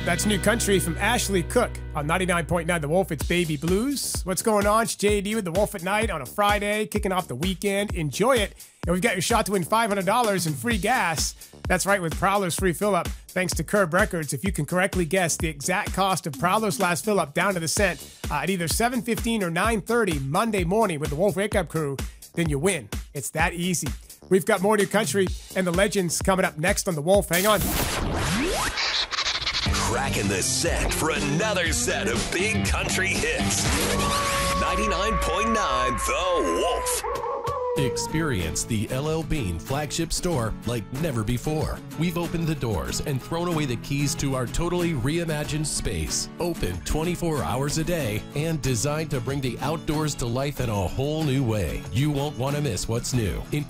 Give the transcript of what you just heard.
That's New Country from Ashley Cook on 99.9 The Wolf. It's Baby Blues. What's going on? It's JD with The Wolf at Night on a Friday, kicking off the weekend. Enjoy it. And we've got your shot to win $500 in free gas. That's right, with Prowler's free fill-up, thanks to Curb Records. If you can correctly guess the exact cost of Prowler's last fill-up down to the cent at either 7:15 or 9:30 Monday morning with the Wolf Wake Up Crew, then you win. It's that easy. We've got more New Country and the Legends coming up next on The Wolf. Hang on. Cracking the set for another set of big country hits. 99.9 The Wolf. Experience the LL Bean flagship store like never before. We've opened the doors and thrown away the keys to our totally reimagined space. Open 24 hours a day and designed to bring the outdoors to life in a whole new way. You won't want to miss what's new.